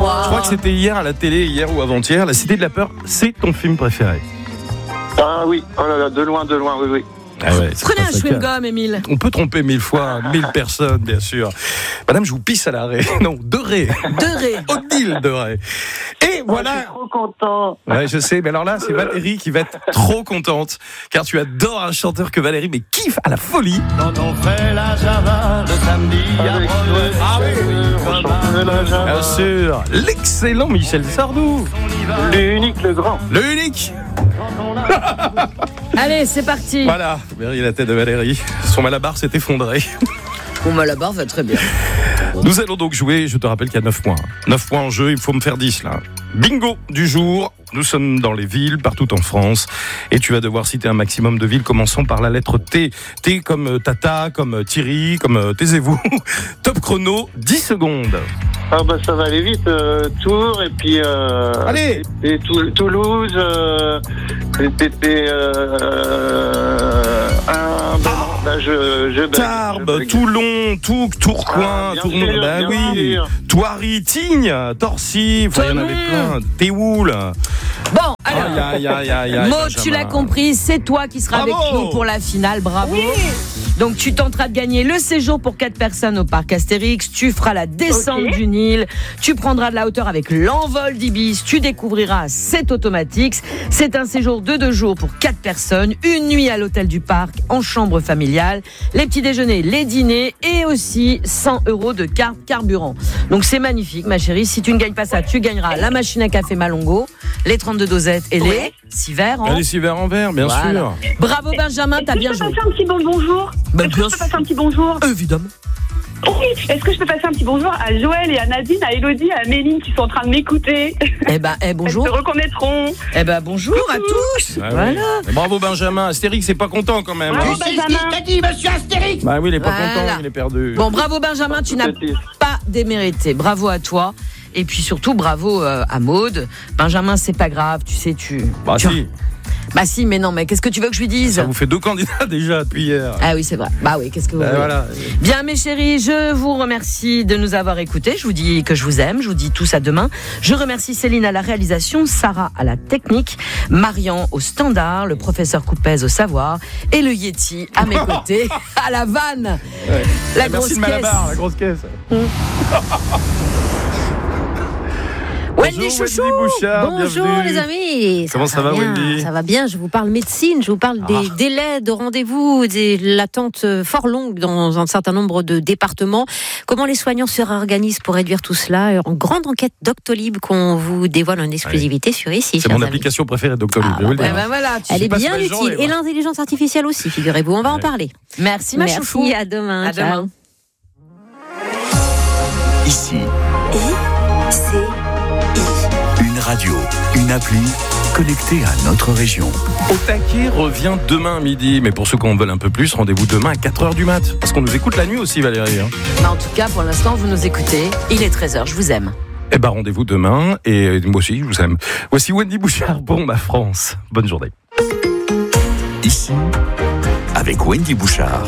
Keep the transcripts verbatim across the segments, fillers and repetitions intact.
moi. Je crois que c'était hier à la télé, hier ou avant-hier. La Cité de la Peur, c'est ton film préféré? Ah oui, oh là là, de loin, de loin, oui, oui. Ah ouais, Prenez un chewing-gum, Émile. On peut tromper mille fois, mille personnes, bien sûr. Madame, je vous pisse à l'arrêt. Non, de ré. De ré. Odile de ré. Et voilà. Je suis trop content. Ouais, je sais, mais alors là, c'est Valérie qui va être trop contente, car tu adores un chanteur que Valérie, mais kiffe à la folie. Quand on fait la Java le samedi à Broadway. Ah oui, On chante la Java. bien sûr. L'excellent Michel Sardou. L'unique, le grand. Le unique. Allez, c'est parti. Voilà, Valérie, la tête de Valérie. Son malabar s'est effondré. Bon, bah, la barre va très bien. Nous allons donc jouer, je te rappelle qu'il y a neuf points. neuf points en jeu, il faut me faire dix là. Bingo du jour, nous sommes dans les villes, partout en France. Et tu vas devoir citer un maximum de villes, commençant par la lettre T. T comme Tata, comme Thierry, comme Taisez-vous. Top chrono, dix secondes. Ah bah ça va aller vite. Euh, Tours et puis... Euh, Allez. Et, et Tou- Toulouse. Euh, et, et, et, euh, un, ben non, là je... je bug, Tarbes, je bug. Toulon, Touques, Tourcoing, Ah, bien Tournon, sûr, bah bien oui. sûr. Thoiry, Tignes, Torcy, enfin, il y en avait plein. Théoul. Bon, alors. Aïe, aïe, aïe, aïe, aïe, Maud, tu l'as Benjamin. compris, c'est toi qui seras Bravo. avec nous pour la finale, bravo. Donc tu tenteras de gagner le séjour pour quatre personnes au parc Astérix, tu feras la descente Ok. du Nil, tu prendras de la hauteur avec l'envol d'Ibis, tu découvriras cet Automatix. C'est un séjour de deux jours pour quatre personnes, une nuit à l'hôtel du parc en chambre familiale, les petits déjeuners, les dîners et aussi cent euros de carte carburant. Donc c'est magnifique ma chérie, si tu ne gagnes pas ça, tu gagneras la machine à café Malongo, les trente-deux dosettes et les Ouais. six verres. hein. Allez, six verres en verre, bien Voilà. sûr. Bravo Benjamin, t'as Est-ce bien que je peux joué. passer un petit bon bonjour Ben, Est-ce que bien je peux passer un petit bonjour Évidemment. Oui. Est-ce que je peux passer un petit bonjour à Joël et à Nadine, à Elodie, à Méline qui sont en train de m'écouter? Eh ben, eh, bonjour. Elles se reconnaîtront. Eh ben, bonjour à tous. Ah oui. Voilà. Et bravo Benjamin, Astérix c'est pas content quand même. Bravo hein. Benjamin. Bah oui, il est pas Voilà. content, il est perdu. Bon, bravo Benjamin, tu n'as Petit. pas démérité. Bravo à toi. Et puis surtout, bravo euh, à Maude. Benjamin, c'est pas grave, tu sais, tu. Bah tu- si, Bah si, mais non, mais qu'est-ce que tu veux que je lui dise? ça vous fait deux candidats déjà depuis hier. Ah oui, c'est vrai. Bah oui, qu'est-ce que vous Bah voulez. voilà. Bien, mes chéris, je vous remercie de nous avoir écoutés. Je vous dis que je vous aime. Je vous dis tous à demain. Je remercie Céline à la réalisation, Sarah à la technique, Marian au standard, le professeur Coupez au savoir et le Yeti à mes côtés à la vanne. Ouais. La Merci grosse de Malabar, caisse. la grosse caisse. Wendy Bonjour, Chouchou. Wendy Bouchard, Bonjour bienvenue. les amis. Comment ça va, bien, Wendy? Ça va bien, je vous parle médecine, je vous parle des Ah. délais de rendez-vous, des l'attente fort longue dans un certain nombre de départements. Comment les soignants se réorganisent pour réduire tout cela? En grande enquête Doctolib qu'on vous dévoile en exclusivité sur ici. C'est chers mon amis. application préférée, Doctolib. Ah, je vais vous le Eh dire. ben voilà, tu- Elle est passe bien ma utile. journée, Et moi. l'intelligence artificielle aussi, figurez-vous. On va en Ouais. parler. Merci ma Merci, chouchou. à demain. À Ciao. demain. Ici, c'est une radio, une appli connectée à notre région. Au taquet revient demain à midi. Mais pour ceux qui en veulent un peu plus, rendez-vous demain à quatre heures du mat. Parce qu'on nous écoute la nuit aussi, Valérie. hein. Mais en tout cas, pour l'instant, vous nous écoutez. Il est treize heures, je vous aime. Eh ben, rendez-vous demain. Et moi aussi, je vous aime. Voici Wendy Bouchard pour Ma France. Bonne journée. Ici, avec Wendy Bouchard.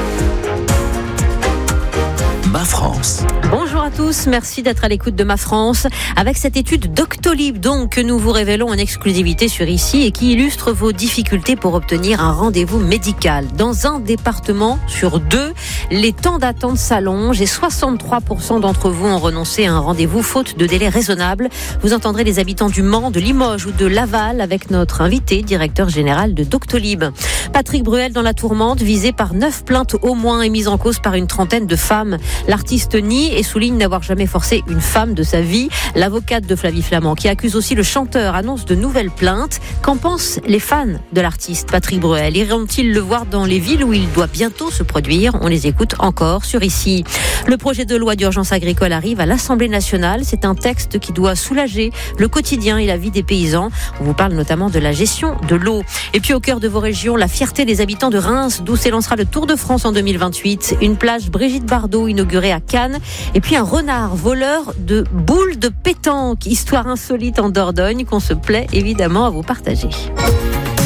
Ma France. Bonjour à tous, merci d'être à l'écoute de Ma France. Avec cette étude Doctolib donc que nous vous révélons en exclusivité sur ici et qui illustre vos difficultés pour obtenir un rendez-vous médical. Dans un département sur deux, les temps d'attente s'allongent et soixante-trois pour cent d'entre vous ont renoncé à un rendez-vous faute de délai raisonnable. Vous entendrez les habitants du Mans, de Limoges ou de Laval avec notre invité, directeur général de Doctolib. Patrick Bruel dans la tourmente, visé par neuf plaintes au moins et mise en cause par une trentaine de femmes. L'artiste nie et souligne n'avoir jamais forcé une femme de sa vie. L'avocate de Flavie Flamand, qui accuse aussi le chanteur, annonce de nouvelles plaintes. Qu'en pensent les fans de l'artiste Patrick Bruel? Iront-ils le voir dans les villes où il doit bientôt se produire? On les écoute encore sur ici. Le projet de loi d'urgence agricole arrive à l'Assemblée nationale. C'est un texte qui doit soulager le quotidien et la vie des paysans. On vous parle notamment de la gestion de l'eau. Et puis au cœur de vos régions, la fierté des habitants de Reims, d'où s'élancera le Tour de France en deux mille vingt-huit. Une plage Brigitte Bardot inaugurée à Cannes. Et puis un renard voleur de boules de pétanque. Histoire insolite en Dordogne qu'on se plaît évidemment à vous partager.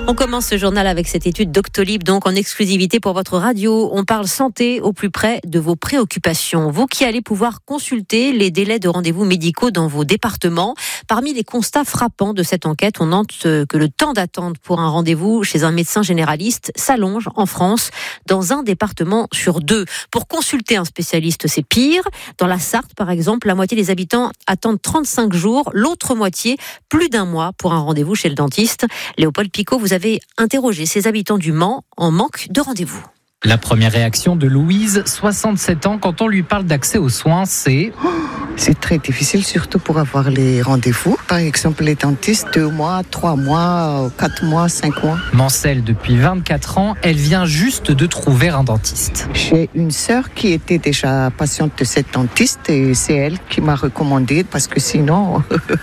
On commence ce journal avec cette étude Doctolib, donc en exclusivité pour votre radio. On parle santé au plus près de vos préoccupations. Vous qui allez pouvoir consulter les délais de rendez-vous médicaux dans vos départements. Parmi les constats frappants de cette enquête, on note que le temps d'attente pour un rendez-vous chez un médecin généraliste s'allonge en France dans un département sur deux. Pour consulter un spécialiste, c'est pire. Dans la Sarthe, par exemple, la moitié des habitants attendent trente-cinq jours, l'autre moitié plus d'un mois pour un rendez-vous chez le dentiste. Léopold Picot, vous avez interrogé ces habitants du Mans en manque de rendez-vous. La première réaction de Louise, soixante-sept ans, quand on lui parle d'accès aux soins, c'est... C'est très difficile, surtout pour avoir les rendez-vous. Par exemple, les dentistes, deux mois, trois mois, quatre mois, cinq mois. Mancel, depuis vingt-quatre ans, elle vient juste de trouver un dentiste. J'ai une sœur qui était déjà patiente de cette dentiste et c'est elle qui m'a recommandé parce que sinon,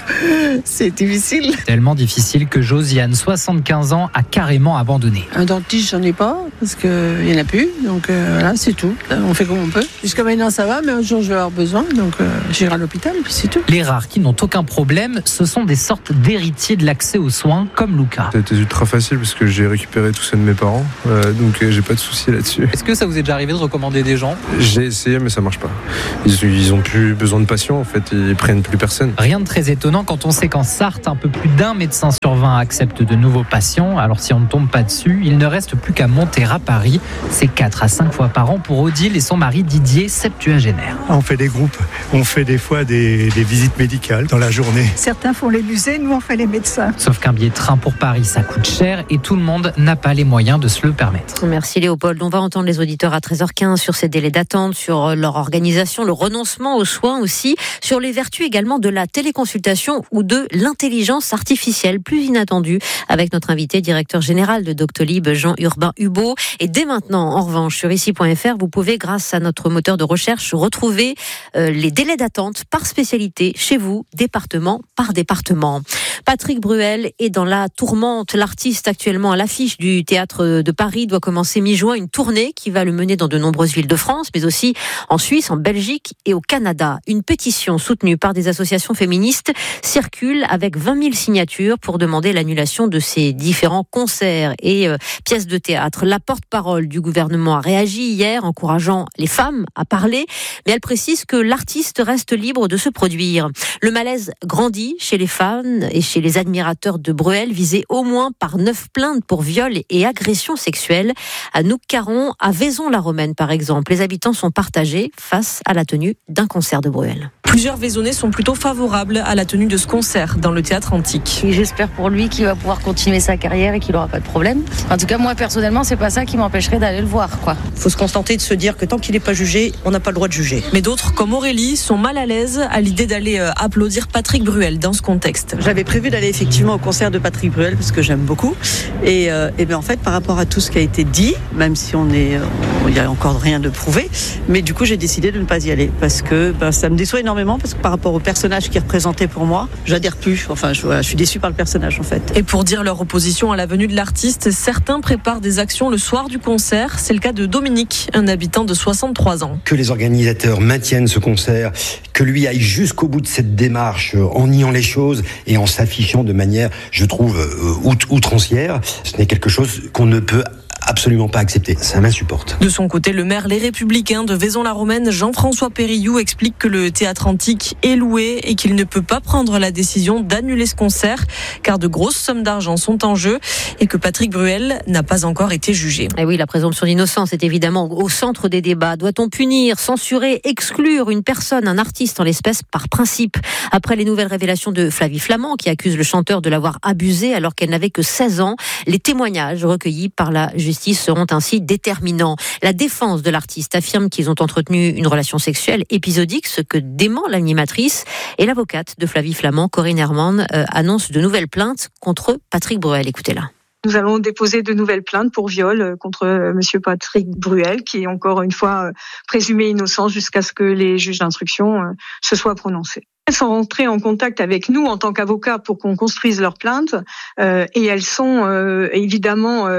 c'est difficile. Tellement difficile que Josiane, soixante-quinze ans, a carrément abandonné. Un dentiste, j'en ai pas parce qu'il n'y en a plus. Donc euh, voilà, c'est tout. On fait comme on peut. Jusqu'à maintenant, ça va, mais un jour, je vais avoir besoin. Donc euh, j'irai à l'hôpital, puis c'est tout. Les rares qui n'ont aucun problème, ce sont des sortes d'héritiers de l'accès aux soins, comme Luca. Ça a été ultra facile parce que j'ai récupéré tout ça de mes parents, euh, donc euh, j'ai pas de soucis là-dessus. Est-ce que ça vous est déjà arrivé de recommander des gens ? J'ai essayé, mais ça marche pas. Ils, ils ont plus besoin de patients, en fait, ils prennent plus personne. Rien de très étonnant quand on sait qu'en Sarthe, un peu plus d'un médecin sur vingt accepte de nouveaux patients. Alors si on ne tombe pas dessus, il ne reste plus qu'à monter à Paris. C'est quatre à cinq fois par an pour Odile et son mari Didier, septuagénaire. On fait des groupes, on fait des fois des, des visites médicales dans la journée. Certains font les musées, nous on fait les médecins. Sauf qu'un billet de train pour Paris, ça coûte cher et tout le monde n'a pas les moyens de se le permettre. Merci Léopold. On va entendre les auditeurs à treize heures quinze sur ces délais d'attente, sur leur organisation, le renoncement aux soins aussi, sur les vertus également de la téléconsultation ou de l'intelligence artificielle, plus inattendue, avec notre invité, directeur général de Doctolib, Jean-Urbain Hubaut. Et dès maintenant, en revanche, sur ici point f r, vous pouvez, grâce à notre moteur de recherche, retrouver euh, les délais d'attente par spécialité chez vous, département par département. Patrick Bruel est dans la tourmente. L'artiste actuellement à l'affiche du Théâtre de Paris doit commencer mi-juin une tournée qui va le mener dans de nombreuses villes de France, mais aussi en Suisse, en Belgique et au Canada. Une pétition soutenue par des associations féministes circule avec vingt mille signatures pour demander l'annulation de ces différents concerts et euh, pièces de théâtre. La porte-parole du gouvernement a réagi hier, encourageant les femmes à parler, mais elle précise que l'artiste reste libre de se produire. Le malaise grandit chez les fans et chez les admirateurs de Bruel, visés au moins par neuf plaintes pour viol et agression sexuelle. À Noucaron, à Vaison-la-Romaine par exemple, les habitants sont partagés face à la tenue d'un concert de Bruel. Plusieurs Vaisonnais sont plutôt favorables à la tenue de ce concert dans le théâtre antique. Et j'espère pour lui qu'il va pouvoir continuer sa carrière et qu'il n'aura pas de problème. En tout cas, moi personnellement, c'est pas ça qui m'empêcherait d'aller le voir, quoi. Faut se contenter de se dire que tant qu'il n'est pas jugé, on n'a pas le droit de juger. Mais d'autres, comme Aurélie, sont mal à l'aise à l'idée d'aller euh, applaudir Patrick Bruel dans ce contexte. J'avais prévu d'aller effectivement au concert de Patrick Bruel parce que j'aime beaucoup. Et, euh, et bien en fait, par rapport à tout ce qui a été dit, même si on est, il y a encore rien de prouvé, mais du coup, j'ai décidé de ne pas y aller parce que ben, ça me déçoit énormément parce que par rapport au personnage qui est représenté pour moi, j'adhère plus. Enfin, je, voilà, je suis déçue par le personnage en fait. Et pour dire leur opposition à la venue de l'artiste, certains préparent des actions le soir du concert. C'est le cas de Dominique, un habitant de soixante-trois ans. Que les organisateurs maintiennent ce concert, que lui aille jusqu'au bout de cette démarche en niant les choses et en s'affichant de manière, je trouve, out- outrancière, ce n'est quelque chose qu'on ne peut absolument pas accepté, ça m'insupporte. De son côté, le maire Les Républicains de Vaison-la-Romaine, Jean-François Périllou, explique que le théâtre antique est loué et qu'il ne peut pas prendre la décision d'annuler ce concert car de grosses sommes d'argent sont en jeu et que Patrick Bruel n'a pas encore été jugé. Et oui, la présomption d'innocence est évidemment au centre des débats. Doit-on punir, censurer, exclure une personne, un artiste en l'espèce par principe ? Après les nouvelles révélations de Flavie Flament qui accuse le chanteur de l'avoir abusé alors qu'elle n'avait que seize ans, les témoignages recueillis par la justice seront ainsi déterminants. La défense de l'artiste affirme qu'ils ont entretenu une relation sexuelle épisodique, ce que dément l'animatrice. Et l'avocate de Flavie Flament, Corinne Hermann, euh, annonce de nouvelles plaintes contre Patrick Bruel. Écoutez-la. Nous allons déposer de nouvelles plaintes pour viol contre Monsieur Patrick Bruel, qui est encore une fois présumé innocent jusqu'à ce que les juges d'instruction se soient prononcés. Elles sont rentrées en contact avec nous en tant qu'avocats pour qu'on construise leurs plaintes euh, et elles sont euh, évidemment euh,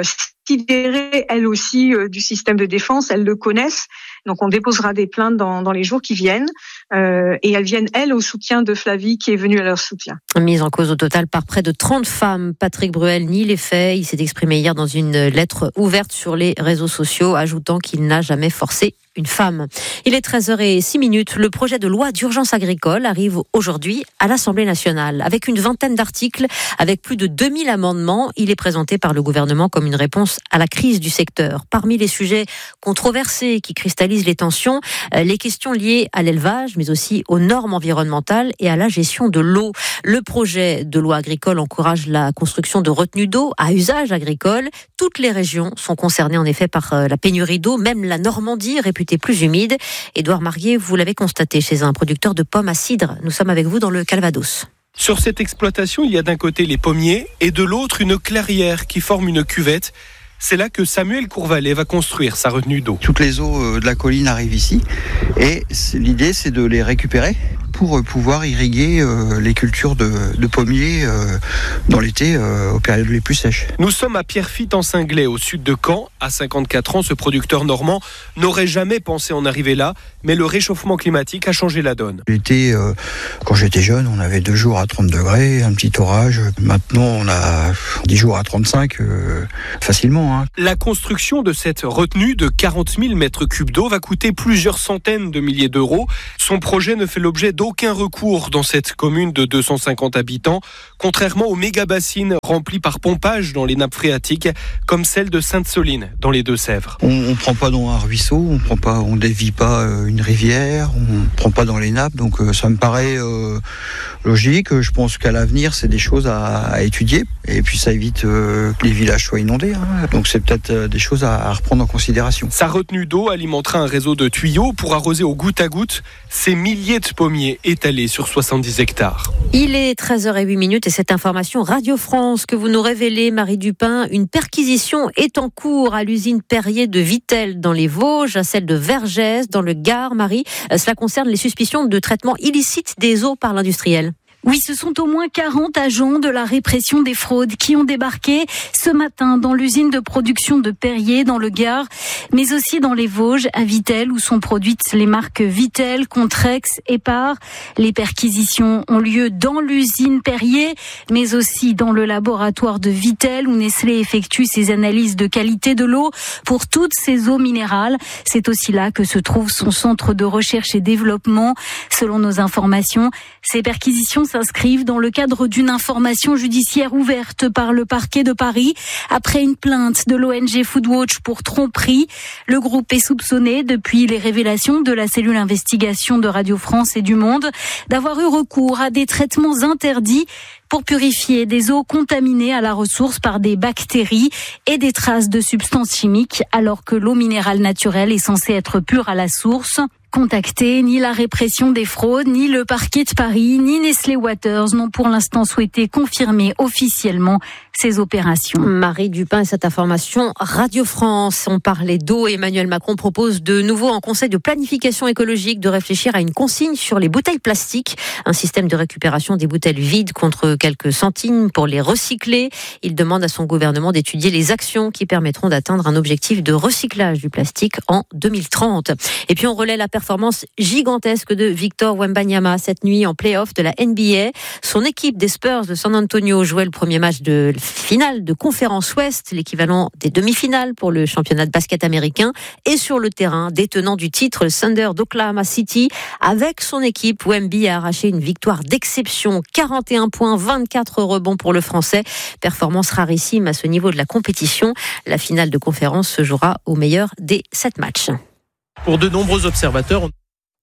considérées, elles aussi, euh, du système de défense, elles le connaissent. Donc on déposera des plaintes dans, dans les jours qui viennent euh, et elles viennent, elles, au soutien de Flavie qui est venue à leur soutien. Mise en cause au total par près de trente femmes. Patrick Bruel nie les faits. Il s'est exprimé hier dans une lettre ouverte sur les réseaux sociaux, ajoutant qu'il n'a jamais forcé une femme. Il est treize heures zéro six minutes. Le projet de loi d'urgence agricole arrive aujourd'hui à l'Assemblée nationale. Avec une vingtaine d'articles, avec plus de deux mille amendements, il est présenté par le gouvernement comme une réponse à la crise du secteur. Parmi les sujets controversés qui cristallisent les tensions, les questions liées à l'élevage, mais aussi aux normes environnementales et à la gestion de l'eau. Le projet de loi agricole encourage la construction de retenues d'eau à usage agricole. Toutes les régions sont concernées en effet par la pénurie d'eau, même la Normandie, réputée plus humide. Édouard Marier, vous l'avez constaté chez un producteur de pommes à cidre. Nous sommes avec vous dans le Calvados. Sur cette exploitation, il y a d'un côté les pommiers et de l'autre une clairière qui forme une cuvette. C'est là que Samuel Courvalet va construire sa retenue d'eau. Toutes les eaux de la colline arrivent ici et l'idée c'est de les récupérer pour pouvoir irriguer euh, les cultures de, de pommiers euh, dans l'été, euh, aux périodes les plus sèches. Nous sommes à Pierrefitte en Cinglay, au sud de Caen. À cinquante-quatre ans, ce producteur normand n'aurait jamais pensé en arriver là, mais le réchauffement climatique a changé la donne. L'été, euh, quand j'étais jeune, on avait deux jours à trente degrés, un petit orage. Maintenant, on a dix jours à trente-cinq, euh, facilement. Hein. La construction de cette retenue de quarante mille mètres cubes d'eau va coûter plusieurs centaines de milliers d'euros. Son projet ne fait l'objet d'aucun recours dans cette commune de deux cent cinquante habitants, contrairement aux méga-bassines remplies par pompage dans les nappes phréatiques, comme celle de Sainte-Soline, dans les Deux-Sèvres. On ne prend pas dans un ruisseau, on prend pas, on dévie pas une rivière, on ne prend pas dans les nappes, donc euh, ça me paraît euh, logique. Je pense qu'à l'avenir, c'est des choses à, à étudier, et puis ça évite euh, que les villages soient inondés. Hein. Donc c'est peut-être euh, des choses à, à reprendre en considération. Sa retenue d'eau alimentera un réseau de tuyaux pour arroser au goutte à goutte ces milliers de pommiers étalés sur soixante-dix hectares. Il est treize heures zéro huit minutes et cette information Radio France que vous nous révélez, Marie Dupin, une perquisition est en cours à l'usine Perrier de Vittel dans les Vosges, à celle de Vergès dans le Gard. Marie, cela concerne les suspicions de traitement illicite des eaux par l'industriel. Oui, ce sont au moins quarante agents de la répression des fraudes qui ont débarqué ce matin dans l'usine de production de Perrier dans le Gard, mais aussi dans les Vosges, à Vittel, où sont produites les marques Vittel, Contrex, Épar. Les perquisitions ont lieu dans l'usine Perrier, mais aussi dans le laboratoire de Vittel, où Nestlé effectue ses analyses de qualité de l'eau pour toutes ces eaux minérales. C'est aussi là que se trouve son centre de recherche et développement. Selon nos informations, ces perquisitions s'inscrivent dans le cadre d'une information judiciaire ouverte par le parquet de Paris après une plainte de l'O N G Foodwatch pour tromperie. Le groupe est soupçonné, depuis les révélations de la cellule investigation de Radio France et du Monde, d'avoir eu recours à des traitements interdits pour purifier des eaux contaminées à la ressource par des bactéries et des traces de substances chimiques, alors que l'eau minérale naturelle est censée être pure à la source. Contactés, ni la répression des fraudes, ni le parquet de Paris, ni Nestlé Waters n'ont pour l'instant souhaité confirmer officiellement ces opérations. Marie Dupin et cette information Radio France. On parlait d'eau. Emmanuel Macron propose de nouveau en Conseil de planification écologique de réfléchir à une consigne sur les bouteilles plastiques, un système de récupération des bouteilles vides contre quelques centimes pour les recycler. Il demande à son gouvernement d'étudier les actions qui permettront d'atteindre un objectif de recyclage du plastique en deux mille trente. Et puis on relaie la performance gigantesque de Victor Wembanyama cette nuit en play-off de la N B A. Son équipe des Spurs de San Antonio jouait le premier match de finale de conférence Ouest, l'équivalent des demi-finales pour le championnat de basket américain, et sur le terrain, détenant du titre, le Thunder d'Oklahoma City. Avec son équipe, Wemby a arraché une victoire d'exception, quarante et un points, vingt-quatre rebonds pour le Français. Performance rarissime à ce niveau de la compétition. La finale de conférence se jouera au meilleur des sept matchs. Pour de nombreux observateurs, on...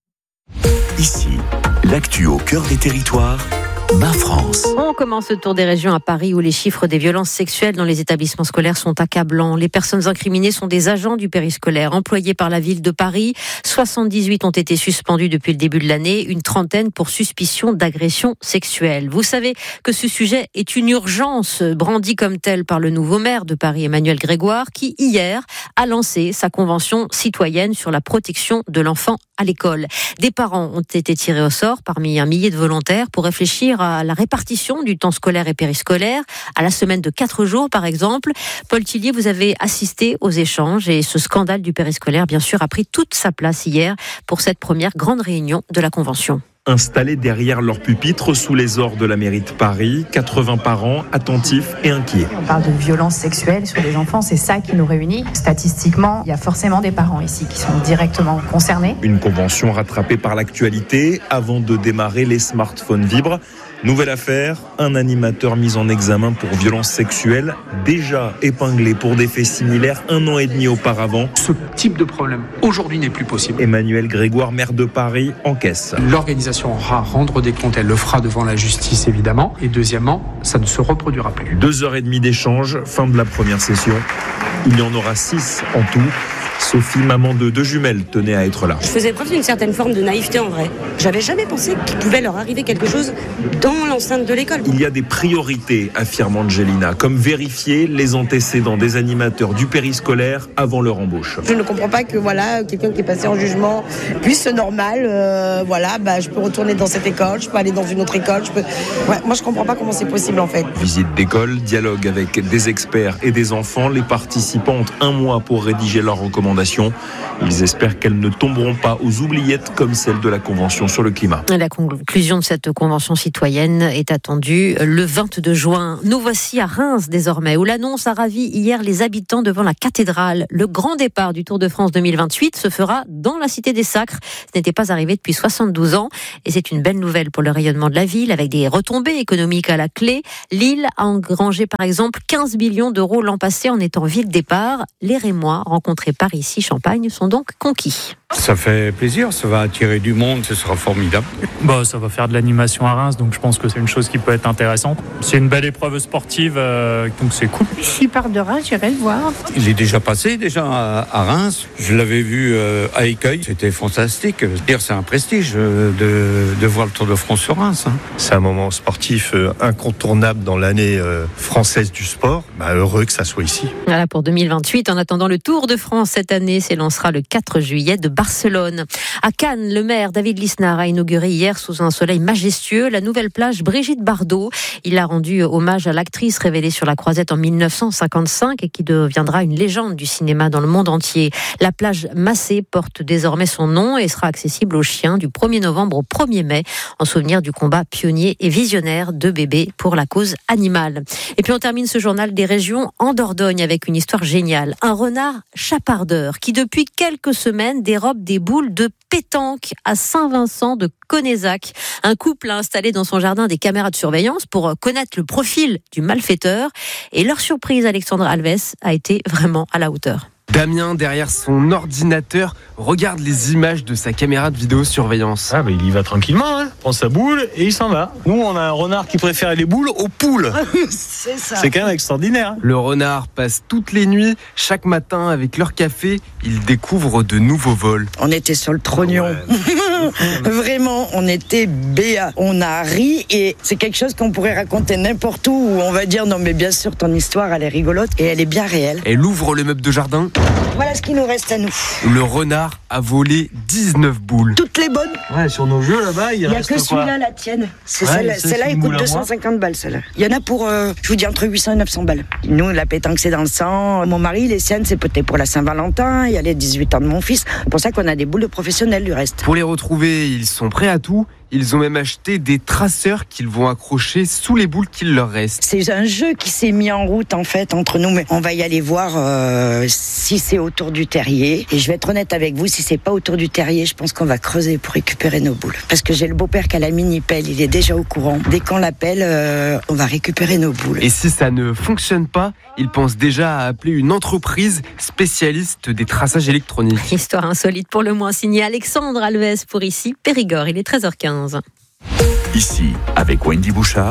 Ici, l'actu au cœur des territoires. Ma France. On commence le tour des régions à Paris où les chiffres des violences sexuelles dans les établissements scolaires sont accablants. Les personnes incriminées sont des agents du périscolaire employés par la ville de Paris. soixante-dix-huit ont été suspendus depuis le début de l'année, une trentaine pour suspicion d'agression sexuelle. Vous savez que ce sujet est une urgence brandie comme telle par le nouveau maire de Paris, Emmanuel Grégoire, qui hier a lancé sa convention citoyenne sur la protection de l'enfant à l'école. Des parents ont été tirés au sort parmi un millier de volontaires pour réfléchir à la répartition du temps scolaire et périscolaire, à la semaine de quatre jours par exemple. Paul Tillier, vous avez assisté aux échanges et ce scandale du périscolaire, bien sûr, a pris toute sa place hier pour cette première grande réunion de la Convention. Installés derrière leur pupitre sous les ors de la mairie de Paris, quatre-vingts parents attentifs et inquiets. On parle de violences sexuelles sur les enfants, c'est ça qui nous réunit. Statistiquement, il y a forcément des parents ici qui sont directement concernés. Une convention rattrapée par l'actualité avant de démarrer, les smartphones vibrent. Nouvelle affaire, un animateur mis en examen pour violences sexuelles, déjà épinglé pour des faits similaires un an et demi auparavant. Ce type de problème, aujourd'hui, n'est plus possible. Emmanuel Grégoire, maire de Paris, encaisse. L'organisation aura à rendre des comptes, elle le fera devant la justice, évidemment. Et deuxièmement, ça ne se reproduira plus. Deux heures et demie d'échange, fin de la première session. Il y en aura six en tout. Sophie, maman de deux jumelles, tenait à être là. Je faisais preuve d'une certaine forme de naïveté en vrai. J'avais jamais pensé qu'il pouvait leur arriver quelque chose dans l'enceinte de l'école. Il y a des priorités, affirme Angelina, comme vérifier les antécédents des animateurs du périscolaire avant leur embauche. Je ne comprends pas que voilà, quelqu'un qui est passé en jugement puisse, normal, euh, voilà, bah, je peux retourner dans cette école, je peux aller dans une autre école. Je peux... ouais, moi, je comprends pas comment c'est possible en fait. Visite d'école, dialogue avec des experts et des enfants. Les participants ont un mois pour rédiger leurs recommandations. Ils espèrent qu'elles ne tomberont pas aux oubliettes comme celle de la Convention sur le climat. La conclusion de cette convention citoyenne est attendue le vingt-deux juin. Nous voici à Reims désormais, où l'annonce a ravi hier les habitants devant la cathédrale. Le grand départ du Tour de France deux mille vingt-huit se fera dans la Cité des Sacres. Ce n'était pas arrivé depuis soixante-douze ans et c'est une belle nouvelle pour le rayonnement de la ville avec des retombées économiques à la clé. Lille a engrangé par exemple quinze millions d'euros l'an passé en étant ville départ. Les Rémois rencontrés par ici Champagne sont donc conquis. Ça fait plaisir, ça va attirer du monde, ce sera formidable. Bah, ça va faire de l'animation à Reims, donc je pense que c'est une chose qui peut être intéressante. C'est une belle épreuve sportive, euh, donc c'est cool. S'il part de Reims, j'irai le voir. Il est déjà passé déjà à, à Reims, je l'avais vu euh, à Écueil, c'était fantastique. C'est un prestige euh, de, de voir le Tour de France sur Reims. Hein. C'est un moment sportif euh, incontournable dans l'année euh, française du sport. Bah, heureux que ça soit ici. Voilà pour deux mille vingt-huit. En attendant, le Tour de France cette année s'élancera le quatre juillet de Barcelone. À Cannes, le maire David Lisnard a inauguré hier sous un soleil majestueux la nouvelle plage Brigitte Bardot. Il a rendu hommage à l'actrice révélée sur la Croisette en mille neuf cent cinquante-cinq et qui deviendra une légende du cinéma dans le monde entier. La plage Massé porte désormais son nom et sera accessible aux chiens du premier novembre au premier mai en souvenir du combat pionnier et visionnaire de bébés pour la cause animale. Et puis on termine ce journal des régions en Dordogne avec une histoire géniale. Un renard chapardeur qui depuis quelques semaines dérobe des boules de pétanque à Saint-Vincent de Connezac. Un couple a installé dans son jardin des caméras de surveillance pour connaître le profil du malfaiteur. Et leur surprise, Alexandre Alves, a été vraiment à la hauteur. Damien, derrière son ordinateur, regarde les images de sa caméra de vidéosurveillance. Ah bah il y va tranquillement, hein. Prend sa boule et il s'en va. Nous on a un renard qui préfère les boules aux poules. C'est ça. C'est quand même extraordinaire. Le renard passe toutes les nuits, chaque matin avec leur café, il découvre de nouveaux vols. On était sur le trognon. Ouais. Vraiment, on était béat. On a ri et c'est quelque chose qu'on pourrait raconter n'importe où où on va dire non mais bien sûr ton histoire elle est rigolote et elle est bien réelle. Elle ouvre le meuble de jardin. Voilà ce qui nous reste à nous. Le renard a volé dix-neuf boules. Toutes les bonnes. Ouais, sur nos jeux là-bas, il, il y reste a que quoi celui-là, la tienne. C'est ouais, celle-là, celle-là elle coûte deux cent cinquante balles, celle-là. Il y en a pour, euh, je vous dis, entre huit cents et neuf cents balles. Nous, la pétanque, c'est dans le sang. Mon mari, les siennes, c'est peut-être pour la Saint-Valentin. Il y a les dix-huit ans de mon fils. C'est pour ça qu'on a des boules de professionnels du reste. Pour les retrouver, ils sont prêts à tout. Ils ont même acheté des traceurs qu'ils vont accrocher sous les boules qu'il leur reste. C'est un jeu qui s'est mis en route en fait entre nous, mais on va y aller voir euh, si c'est autour du terrier. Et je vais être honnête avec vous, si c'est pas autour du terrier, je pense qu'on va creuser pour récupérer nos boules. Parce que j'ai le beau-père qui a la mini-pelle, il est déjà au courant. Dès qu'on l'appelle, euh, on va récupérer nos boules. Et si ça ne fonctionne pas, il pense déjà à appeler une entreprise spécialiste des traçages électroniques. Histoire insolite pour le moins, signé Alexandre Alves pour ici, Périgord. Il est treize heures quinze. Ici, avec Wendy Bouchard,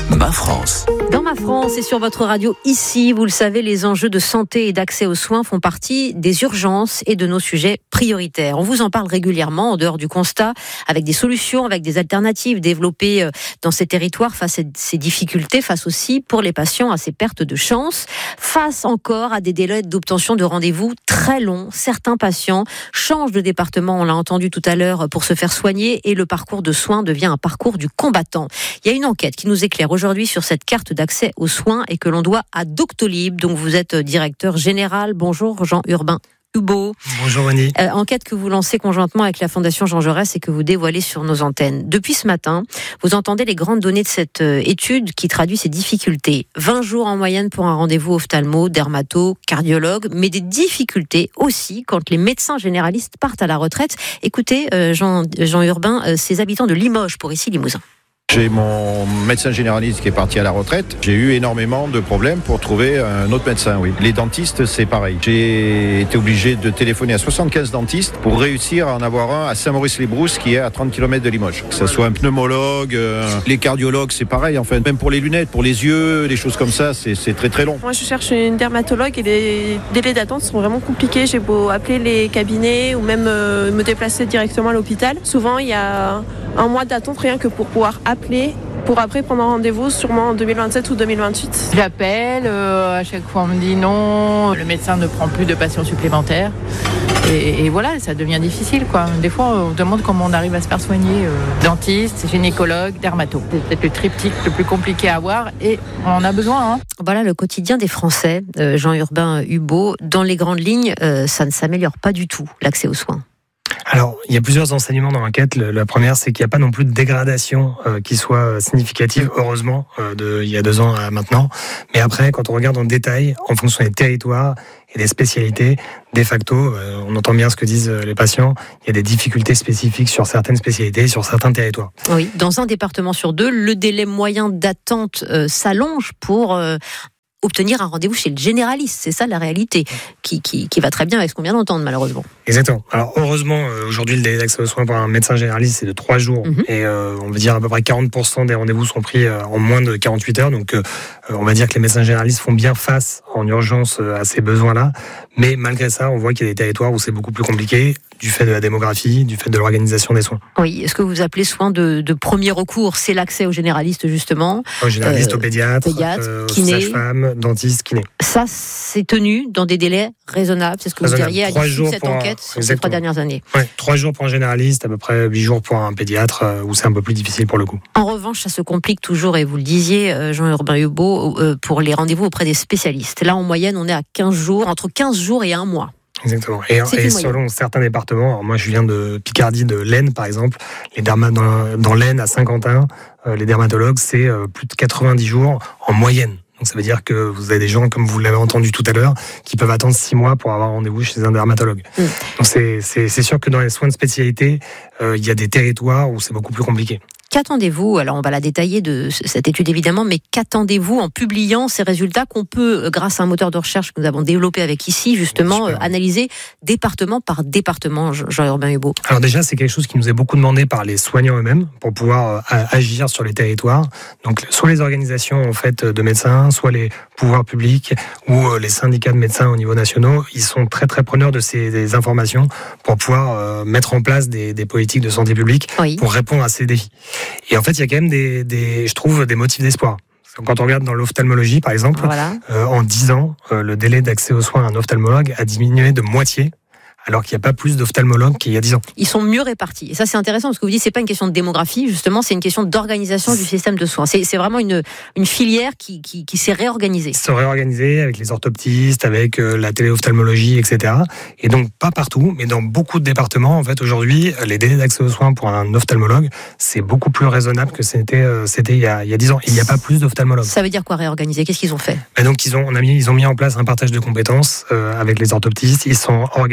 Ma France. Dans Ma France et sur votre radio ici, vous le savez, les enjeux de santé et d'accès aux soins font partie des urgences et de nos sujets prioritaires. On vous en parle régulièrement en dehors du constat, avec des solutions, avec des alternatives développées dans ces territoires face à ces difficultés, face aussi pour les patients à ces pertes de chance, face encore à des délais d'obtention de rendez-vous très longs. Certains patients changent de département, on l'a entendu tout à l'heure, pour se faire soigner et le parcours de soins devient un parcours du combattant. Il y a une enquête qui nous éclaire aujourd'hui sur cette carte d'accès aux soins et que l'on doit à Doctolib, dont vous êtes directeur général. Bonjour Jean-Urbain Hubeau. Bonjour Annie. Euh, enquête que vous lancez conjointement avec la Fondation Jean Jaurès et que vous dévoilez sur nos antennes. Depuis ce matin, vous entendez les grandes données de cette euh, étude qui traduit ces difficultés. vingt jours en moyenne pour un rendez-vous ophtalmo, dermato, cardiologue, mais des difficultés aussi quand les médecins généralistes partent à la retraite. Écoutez, euh, Jean, Jean-Urbain, euh, ces habitants de Limoges pour ici Limousin. J'ai mon médecin généraliste qui est parti à la retraite. J'ai eu énormément de problèmes pour trouver un autre médecin, oui. Les dentistes, c'est pareil. J'ai été obligé de téléphoner à soixante-quinze dentistes pour réussir à en avoir un à Saint-Maurice-les-Brousses qui est à trente kilomètres de Limoges. Que ce soit un pneumologue, euh, les cardiologues, c'est pareil. Enfin, même pour les lunettes, pour les yeux, des choses comme ça, c'est, c'est très très long. Moi, je cherche une dermatologue et les délais d'attente sont vraiment compliqués. J'ai beau appeler les cabinets ou même euh, me déplacer directement à l'hôpital. Souvent, il y a un mois d'attente rien que pour pouvoir appeler pour après prendre un rendez-vous sûrement en deux mille vingt-sept ou deux mille vingt-huit. J'appelle, euh, à chaque fois on me dit non, le médecin ne prend plus de patients supplémentaires. Et, et voilà, ça devient difficile, quoi. Des fois, on demande comment on arrive à se faire soigner. Euh, dentiste, gynécologue, dermato. C'est peut-être le triptyque le plus compliqué à avoir et on en a besoin. Hein. Voilà le quotidien des Français, euh, Jean-Urbain Hubeau. Dans les grandes lignes, euh, ça ne s'améliore pas du tout, l'accès aux soins. Alors, il y a plusieurs enseignements dans l'enquête. La première, c'est qu'il n'y a pas non plus de dégradation euh, qui soit significative, heureusement, euh, de, il y a deux ans à maintenant. Mais après, quand on regarde en détail, en fonction des territoires et des spécialités, de facto, euh, on entend bien ce que disent les patients, il y a des difficultés spécifiques sur certaines spécialités, sur certains territoires. Oui, dans un département sur deux, le délai moyen d'attente euh, s'allonge pour... Euh, obtenir un rendez-vous chez le généraliste, c'est ça la réalité, qui, qui, qui va très bien avec ce qu'on vient d'entendre malheureusement. Exactement. Alors heureusement, aujourd'hui le délai d'accès aux soins pour un médecin généraliste c'est de trois jours, mm-hmm. et euh, on va dire à peu près quarante pour cent des rendez-vous sont pris euh, en moins de quarante-huit heures, donc euh, on va dire que les médecins généralistes font bien face en urgence euh, à ces besoins-là, mais malgré ça, on voit qu'il y a des territoires où c'est beaucoup plus compliqué, du fait de la démographie, du fait de l'organisation des soins. Oui, est-ce que vous appelez soins de, de premier recours, c'est l'accès aux généralistes justement, aux généralistes, euh, aux pédiatres, pédiatres euh, aux kiné. sages-femmes, dentistes, kiné. Ça, c'est tenu dans des délais raisonnables, c'est ce que raisonnable. Vous diriez à l'issue de cette enquête un... sur ces trois dernières années. Oui, trois jours pour un généraliste, à peu près huit jours pour un pédiatre, euh, où c'est un peu plus difficile pour le coup. En revanche, ça se complique toujours, et vous le disiez, euh, Jean-Urbain Hubeau, euh, pour les rendez-vous auprès des spécialistes. Là, en moyenne, on est à quinze jours, entre quinze jours et un mois. Exactement. Et, et selon certains départements, alors moi je viens de Picardie, de l'Aisne par exemple, les derma, dans, dans l'Aisne à Saint-Quentin, euh, les dermatologues, c'est euh, plus de quatre-vingt-dix jours en moyenne. Donc ça veut dire que vous avez des gens, comme vous l'avez entendu tout à l'heure, qui peuvent attendre six mois pour avoir rendez-vous chez un dermatologue. Mmh. Donc c'est, c'est, c'est sûr que dans les soins de spécialité, euh, il y a des territoires où c'est beaucoup plus compliqué. Qu'attendez-vous, alors on va la détailler de cette étude évidemment, mais qu'attendez-vous en publiant ces résultats qu'on peut, grâce à un moteur de recherche que nous avons développé avec ici, justement, euh, analyser département par département, Jean-Urbain Hubeau? Alors déjà, c'est quelque chose qui nous est beaucoup demandé par les soignants eux-mêmes pour pouvoir euh, agir sur les territoires. Donc soit les organisations en fait, de médecins, soit les pouvoirs publics ou euh, les syndicats de médecins au niveau national, ils sont très très preneurs de ces des informations pour pouvoir euh, mettre en place des, des politiques de santé publique oui. pour répondre à ces défis. Et en fait, il y a quand même des, des, je trouve, des motifs d'espoir. Quand on regarde dans l'ophtalmologie, par exemple, voilà. euh, en dix ans, euh, le délai d'accès aux soins à un ophtalmologue a diminué de moitié, alors qu'il n'y a pas plus d'ophtalmologues qu'il y a dix ans. Ils sont mieux répartis. Et ça, c'est intéressant, parce que vous dites, c'est pas une question de démographie, justement, c'est une question d'organisation du système de soins. C'est, c'est vraiment une, une filière qui, qui, qui s'est réorganisée. Ils se sont réorganisés avec les orthoptistes, avec euh, la téléophtalmologie, et cetera. Et donc, pas partout, mais dans beaucoup de départements, en fait, aujourd'hui, les délais d'accès aux soins pour un ophtalmologue, c'est beaucoup plus raisonnable que c'était, euh, c'était il y a, il y a dix ans. Il n'y a pas plus d'ophtalmologues. Ça veut dire quoi, réorganiser? Qu'est-ce qu'ils ont fait? Et donc, ils ont, on a mis, ils ont mis en place un partage de compétences euh, avec les orthoptistes. Ils sont organisés dans des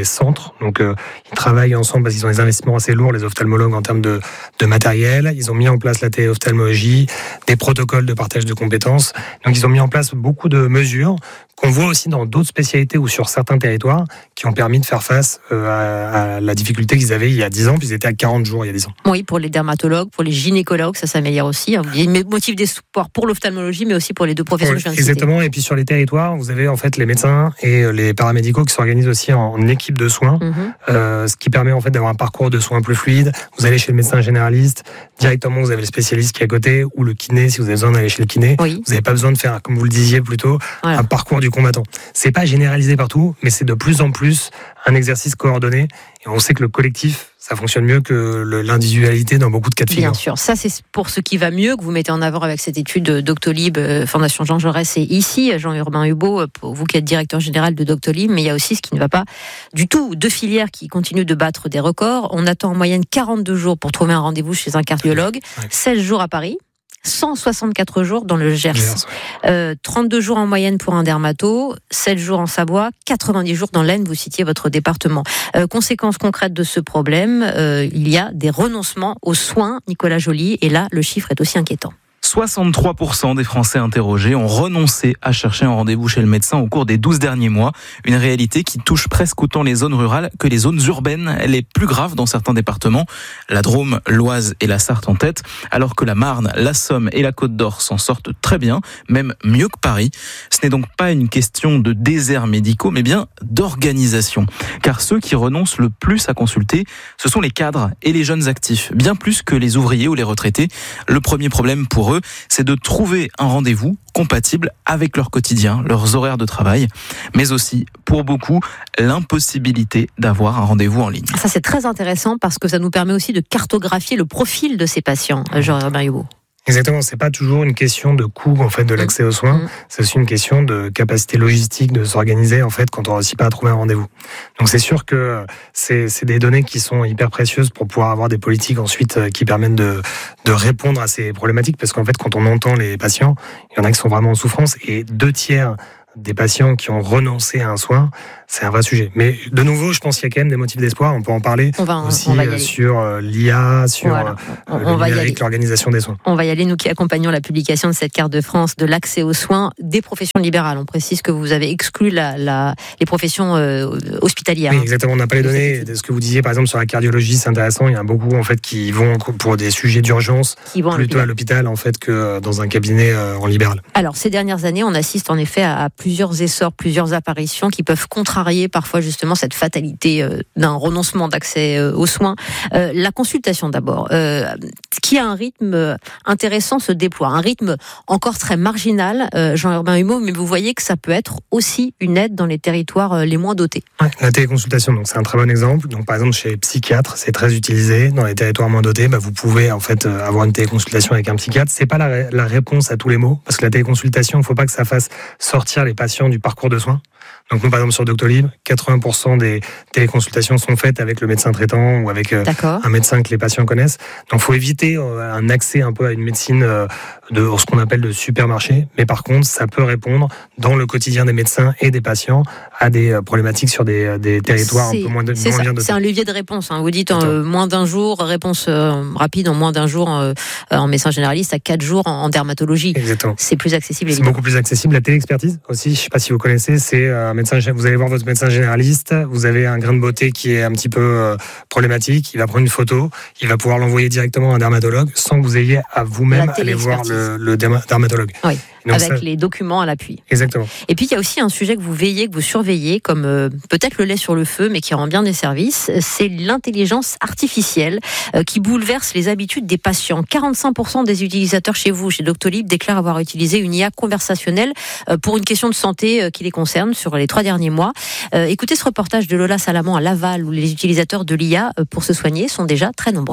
centres. Donc, euh, ils travaillent ensemble parce qu'ils ont des investissements assez lourds, les ophtalmologues, en termes de, de matériel. Ils ont mis en place la téléophtalmologie, des protocoles de partage de compétences. Donc, ils ont mis en place beaucoup de mesures qu'on voit aussi dans d'autres spécialités ou sur certains territoires qui ont permis de faire face euh, à, à la difficulté qu'ils avaient il y a dix ans, puis ils étaient à quarante jours il y a dix ans. Oui, pour les dermatologues, pour les gynécologues, ça s'améliore aussi. Il y a motif d'espoir pour l'ophtalmologie, mais aussi pour les deux professions Oui, que je viens de exactement, et puis sur les territoires, vous avez en fait les médecins et les paramédicaux qui s'organisent aussi en, en équipe de soins, Mm-hmm. euh, ce qui permet en fait d'avoir un parcours de soins plus fluide. Vous allez chez le médecin généraliste, directement vous avez le spécialiste qui est à côté, ou le kiné si vous avez besoin d'aller chez le kiné. Oui. Vous n'avez pas besoin de faire, comme vous le disiez plus tôt, Voilà. un parcours du combattant. C'est pas généralisé partout, mais c'est de plus en plus un exercice coordonné. Et on sait que le collectif, ça fonctionne mieux que le, l'individualité dans beaucoup de cas de figure. Bien sûr, ça c'est pour ce qui va mieux que vous mettez en avant avec cette étude Doctolib, Fondation Jean Jaurès et ici, Jean-Urbain Hubaut, vous qui êtes directeur général de Doctolib, mais il y a aussi ce qui ne va pas du tout, deux filières qui continuent de battre des records. On attend en moyenne quarante-deux jours pour trouver un rendez-vous chez un cardiologue, ouais. seize jours à Paris, cent soixante-quatre jours dans le Gers, Gers ouais. euh, trente-deux jours en moyenne pour un dermato, sept jours en Savoie, quatre-vingt-dix jours dans l'Aisne, vous citiez votre département. Euh, conséquence concrète de ce problème, euh, il y a des renoncements aux soins, Nicolas Joly, et là le chiffre est aussi inquiétant. soixante-trois pour cent des Français interrogés ont renoncé à chercher un rendez-vous chez le médecin au cours des douze derniers mois. Une réalité qui touche presque autant les zones rurales que les zones urbaines. Elle est plus grave dans certains départements. La Drôme, l'Oise et la Sarthe en tête, alors que la Marne, la Somme et la Côte d'Or s'en sortent très bien, même mieux que Paris. Ce n'est donc pas une question de déserts médicaux, mais bien d'organisation. Car ceux qui renoncent le plus à consulter, ce sont les cadres et les jeunes actifs, bien plus que les ouvriers ou les retraités. Le premier problème pour eux, c'est de trouver un rendez-vous compatible avec leur quotidien, leurs horaires de travail, mais aussi, pour beaucoup, l'impossibilité d'avoir un rendez-vous en ligne. Ça, c'est très intéressant parce que ça nous permet aussi de cartographier le profil de ces patients, Jean-Urbain Hubaut. Exactement, c'est pas toujours une question de coût en fait de l'accès aux soins, mmh. c'est aussi une question de capacité logistique de s'organiser en fait quand on réussit pas à trouver un rendez-vous. Donc c'est sûr que c'est, c'est des données qui sont hyper précieuses pour pouvoir avoir des politiques ensuite qui permettent de, de répondre à ces problématiques, parce qu'en fait quand on entend les patients, il y en a qui sont vraiment en souffrance, et deux tiers des patients qui ont renoncé à un soin, c'est un vrai sujet. Mais de nouveau, je pense qu'il y a quand même des motifs d'espoir. On peut en parler on va, aussi on va sur l'I A, sur voilà. on, le on numérique, l'organisation des soins. On va y aller, nous qui accompagnons la publication de cette carte de France de l'accès aux soins des professions libérales. On précise que vous avez exclu la, la, les professions euh, hospitalières. Oui, exactement. On n'a pas les données. Ce que vous disiez, par exemple, sur la cardiologie, c'est intéressant. Il y a beaucoup en fait qui vont pour des sujets d'urgence qui vont plutôt à l'hôpital. à l'hôpital en fait que dans un cabinet euh, en libéral. Alors, ces dernières années, on assiste en effet à, à plusieurs essors, plusieurs apparitions qui peuvent contrarier parfois justement cette fatalité euh, d'un renoncement d'accès euh, aux soins. Euh, la consultation d'abord, euh, qui a un rythme intéressant se déploie, un rythme encore très marginal, euh, Jean-Urbain Hubaut, mais vous voyez que ça peut être aussi une aide dans les territoires euh, les moins dotés. Ouais, la téléconsultation, donc c'est un très bon exemple. Donc par exemple chez les psychiatres, c'est très utilisé. Dans les territoires moins dotés, bah, vous pouvez en fait euh, avoir une téléconsultation avec un psychiatre. C'est pas la, la réponse à tous les maux, parce que la téléconsultation, il ne faut pas que ça fasse sortir les patients du parcours de soins. Donc nous, par exemple, sur Doctolib, quatre-vingts pour cent des téléconsultations sont faites avec le médecin traitant ou avec euh, un médecin que les patients connaissent. Donc il faut éviter euh, un accès un peu à une médecine euh, de ce qu'on appelle de supermarché. Mais par contre, ça peut répondre dans le quotidien des médecins et des patients à des euh, problématiques sur des, des territoires c'est, un peu moins, de, c'est moins bien dotés. C'est un levier de réponse. Hein. Vous dites en euh, moins d'un jour, réponse euh, rapide en moins d'un jour euh, en médecin généraliste, à quatre jours en, en dermatologie. Exactement. C'est plus accessible. C'est évidemment. beaucoup plus accessible. La téléexpertise aussi, je ne sais pas si vous connaissez, c'est un médecin, vous allez voir votre médecin généraliste, vous avez un grain de beauté qui est un petit peu euh, problématique, il va prendre une photo, il va pouvoir l'envoyer directement à un dermatologue sans que vous ayez à vous-même aller voir le, le dermatologue. Oui. Donc avec ça... les documents à l'appui. Exactement. Et puis il y a aussi un sujet que vous veillez, que vous surveillez, comme euh, peut-être le lait sur le feu, mais qui rend bien des services, c'est l'intelligence artificielle euh, qui bouleverse les habitudes des patients. quarante-cinq pour cent des utilisateurs chez vous, chez Doctolib, déclarent avoir utilisé une I A conversationnelle euh, pour une question de santé euh, qui les concerne sur les trois derniers mois. Euh, écoutez ce reportage de Lola Salamand à Laval, où les utilisateurs de l'I A euh, pour se soigner sont déjà très nombreux.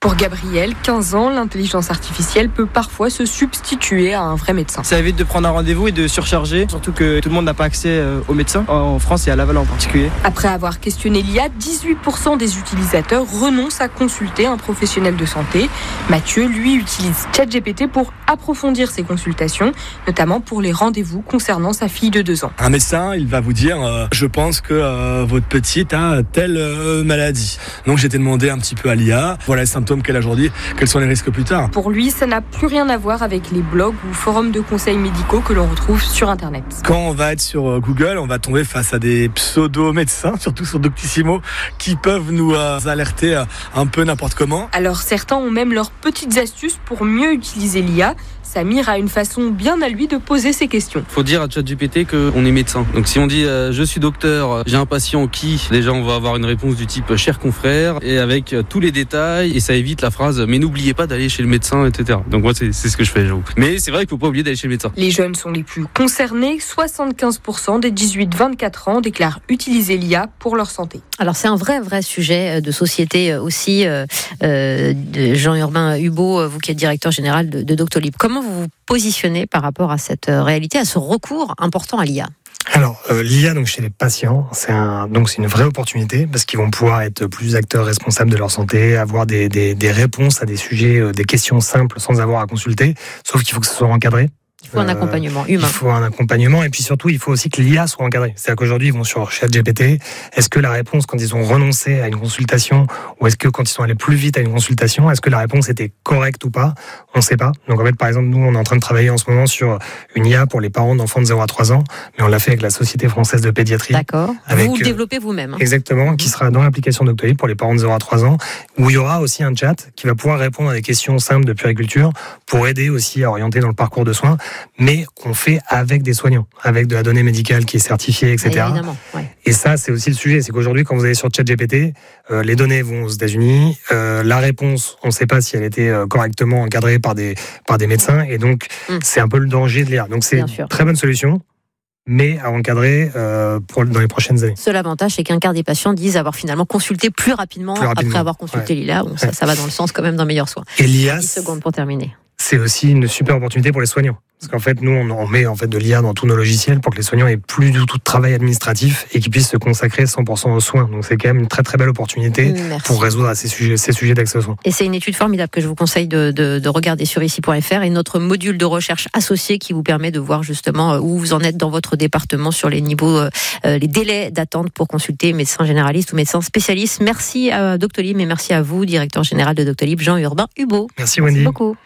Pour Gabriel, quinze ans, l'intelligence artificielle peut parfois se substituer à un vrai médecin. Ça évite de prendre un rendez-vous et de surcharger, surtout que tout le monde n'a pas accès au médecin, en France et à Laval en particulier. Après avoir questionné l'I A, dix-huit pour cent des utilisateurs renoncent à consulter un professionnel de santé. Mathieu, lui, utilise ChatGPT pour approfondir ses consultations, notamment pour les rendez-vous concernant sa fille de deux ans. Un médecin, il va vous dire euh, « je pense que euh, votre petite a telle euh, maladie ». Donc j'ai été demandé un petit peu à l'I A, voilà les symptômes qu'elle a aujourd'hui, quels sont les risques plus tard. Pour lui, ça n'a plus rien à voir avec les blogs ou forums de conseils médicaux que l'on retrouve sur Internet. Quand on va être sur Google, on va tomber face à des pseudo-médecins, surtout sur Doctissimo, qui peuvent nous euh, alerter euh, un peu n'importe comment. Alors certains ont même leurs petites astuces pour mieux utiliser l'I A. Samir a une façon bien à lui de poser ses questions. Il faut dire à ChatGPT qu'on est médecin. Donc si on dit euh, je suis docteur, j'ai un patient qui, déjà on va avoir une réponse du type cher confrère et avec euh, tous les détails et ça évite la phrase mais n'oubliez pas d'aller chez le médecin, et cetera. Donc moi c'est, c'est ce que je fais, j'avoue. Mais c'est vrai qu'il ne faut pas oublier d'aller chez le médecin. Les jeunes sont les plus concernés. soixante-quinze pour cent des dix-huit vingt-quatre ans déclarent utiliser l'I A pour leur santé. Alors c'est un vrai vrai sujet de société aussi. Euh, euh, Jean-Urbain Hubault, vous qui êtes directeur général de, de Doctolib. Comment vous vous positionnez par rapport à cette réalité, à ce recours important à l'I A ? Alors, euh, l'I A donc chez les patients, c'est un donc c'est une vraie opportunité parce qu'ils vont pouvoir être plus acteurs responsables de leur santé, avoir des des, des réponses à des sujets, euh, des questions simples sans avoir à consulter. Sauf qu'il faut que ce soit encadré. Il faut un accompagnement humain. Il faut un accompagnement et puis surtout, il faut aussi que l'I A soit encadrée. C'est-à-dire qu'aujourd'hui, ils vont sur ChatGPT. Est-ce que la réponse, quand ils ont renoncé à une consultation, ou est-ce que quand ils sont allés plus vite à une consultation, est-ce que la réponse était correcte ou pas ? On ne sait pas. Donc en fait, par exemple, nous, on est en train de travailler en ce moment sur une I A pour les parents d'enfants de zéro à trois ans, mais on l'a fait avec la Société française de pédiatrie. D'accord. Avec, vous le développez vous-même. Hein. Exactement, mmh. qui sera dans l'application Doctolib pour les parents de zéro à trois ans, où il y aura aussi un chat qui va pouvoir répondre à des questions simples de puériculture pour aider aussi à orienter dans le parcours de soins, mais qu'on fait avec des soignants, avec de la donnée médicale qui est certifiée, et cetera. Évidemment, ouais. Et ça, c'est aussi le sujet. C'est qu'aujourd'hui, quand vous allez sur ChatGPT, euh, les données vont aux États-Unis. Euh, la réponse, on ne sait pas si elle était euh, correctement encadrée par des, par des médecins. Et donc, mmh. c'est un peu le danger de l'I A. Donc, c'est une très bonne solution, mais à encadrer euh, pour, dans les prochaines années. Seul avantage, c'est qu'un quart des patients disent avoir finalement consulté plus rapidement, plus rapidement. après avoir consulté ouais. l'I A. Bon, ouais. ça, ça va dans le sens quand même d'un meilleur soin. Et l'I A, dix secondes pour terminer. C'est aussi une super opportunité pour les soignants. Parce qu'en fait, nous, on met en fait de l'I A dans tous nos logiciels pour que les soignants aient plus du tout de travail administratif et qu'ils puissent se consacrer cent pour cent aux soins. Donc, c'est quand même une très très belle opportunité Merci. Pour résoudre ces sujets, ces sujets d'accès aux soins. Et c'est une étude formidable que je vous conseille de, de, de regarder sur ici point f r et notre module de recherche associé qui vous permet de voir justement où vous en êtes dans votre département sur les niveaux, euh, les délais d'attente pour consulter médecin généraliste ou médecin spécialiste. Merci à Doctolib et merci à vous, directeur général de Doctolib, Jean-Urbain Hubault. Merci Wendy. Merci beaucoup.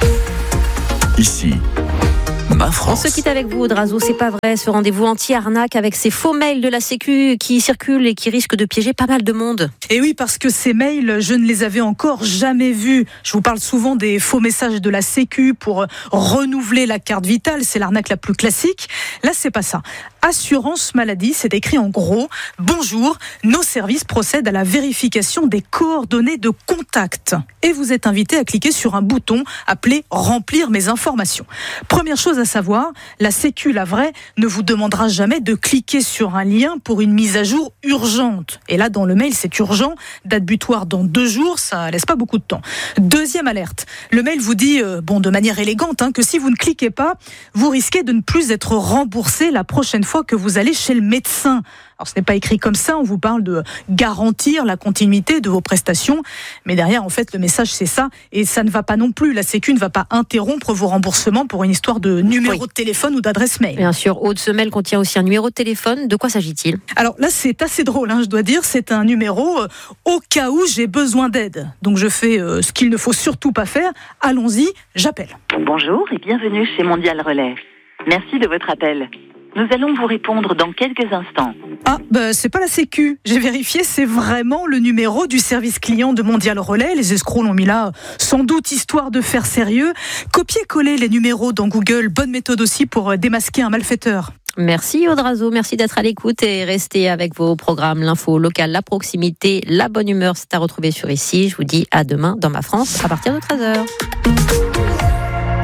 Ici, Ma France. On se quitte avec vous, Audrazo. C'est pas vrai, ce rendez-vous anti-arnaque avec ces faux mails de la Sécu qui circulent et qui risquent de piéger pas mal de monde. Et oui, parce que ces mails, je ne les avais encore jamais vus. Je vous parle souvent des faux messages de la Sécu pour renouveler la carte vitale. C'est l'arnaque la plus classique. Là, c'est pas ça. Assurance maladie, c'est écrit en gros. Bonjour, nos services procèdent à la vérification des coordonnées de contact. Et vous êtes invité à cliquer sur un bouton appelé remplir mes informations. Première chose à savoir, la Sécu, la vraie, ne vous demandera jamais de cliquer sur un lien pour une mise à jour urgente. Et là, dans le mail, c'est urgent. Date butoir dans deux jours, ça laisse pas beaucoup de temps. Deuxième alerte. Le mail vous dit, euh, bon, de manière élégante, hein, que si vous ne cliquez pas, vous risquez de ne plus être remboursé la prochaine fois que vous allez chez le médecin. Alors, ce n'est pas écrit comme ça, on vous parle de garantir la continuité de vos prestations, mais derrière, en fait, le message, c'est ça, et ça ne va pas non plus. La Sécu ne va pas interrompre vos remboursements pour une histoire de numéro oui. de téléphone ou d'adresse mail. Bien sûr, Aude, ce mail contient aussi un numéro de téléphone. De quoi s'agit-il ? Alors là, c'est assez drôle, hein, je dois dire, c'est un numéro euh, au cas où j'ai besoin d'aide. Donc, je fais euh, ce qu'il ne faut surtout pas faire. Allons-y, j'appelle. Bonjour et bienvenue chez Mondial Relais. Merci de votre appel. Nous allons vous répondre dans quelques instants. Ah, bah, c'est pas la Sécu. J'ai vérifié, c'est vraiment le numéro du service client de Mondial Relais. Les escrocs l'ont mis là, sans doute histoire de faire sérieux. Copier-coller les numéros dans Google, bonne méthode aussi pour démasquer un malfaiteur. Merci Audrazo, merci d'être à l'écoute et restez avec vos programmes, l'info locale, la proximité, la bonne humeur, c'est à retrouver sur ici. Je vous dis à demain dans Ma France à partir de treize heures.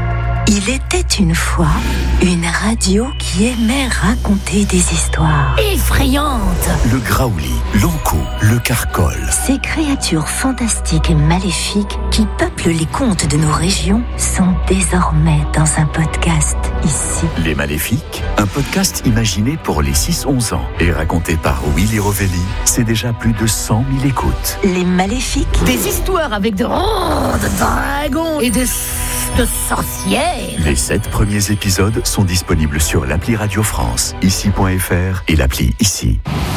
Il était une fois une radio qui aimait raconter des histoires effrayantes. Le graouli, l'ankou, le carcol. Ces créatures fantastiques et maléfiques qui peuplent les contes de nos régions sont désormais dans un podcast ici. Les Maléfiques, un podcast imaginé pour les six onze ans et raconté par Willy Rovelli, c'est déjà plus de cent mille écoutes. Les Maléfiques. Des histoires avec de grands dragons et de, de sorcières. Les sept premiers épisodes sont disponibles sur l'appli Radio France, ici point f r et l'appli Ici.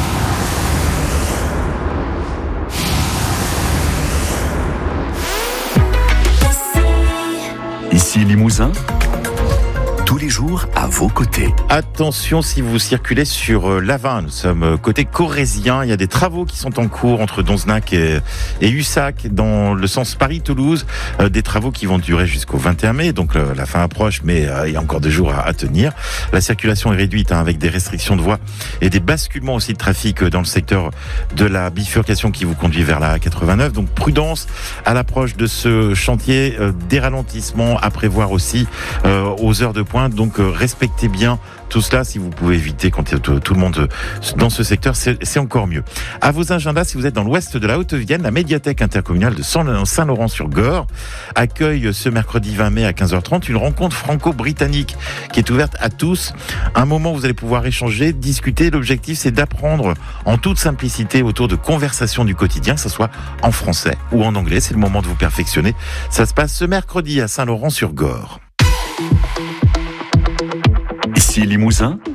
Ici Limousin, tous les jours à vos côtés. Attention si vous circulez sur l'A vingt, nous sommes côté corrézien, il y a des travaux qui sont en cours entre Donzenac et, et Ussac dans le sens Paris-Toulouse, euh, des travaux qui vont durer jusqu'au vingt et un mai, donc euh, la fin approche mais euh, il y a encore deux jours à, à tenir. La circulation est réduite hein, avec des restrictions de voies et des basculements aussi de trafic dans le secteur de la bifurcation qui vous conduit vers la A quatre-vingt-neuf, donc prudence à l'approche de ce chantier, euh, des ralentissements à prévoir aussi euh, aux heures de pointe. Donc euh, respectez bien tout cela. Si vous pouvez éviter quand il y a tout, tout le monde dans ce secteur, c'est, c'est encore mieux. À vos agendas, si vous êtes dans l'ouest de la Haute-Vienne, la médiathèque intercommunale de Saint-Laurent-sur-Gorre accueille ce mercredi vingt mai à quinze heures trente une rencontre franco-britannique qui est ouverte à tous. Un moment où vous allez pouvoir échanger, discuter. L'objectif, c'est d'apprendre en toute simplicité autour de conversations du quotidien, que ce soit en français ou en anglais. C'est le moment de vous perfectionner. Ça se passe ce mercredi à Saint-Laurent-sur-Gorre. Ici Limousin,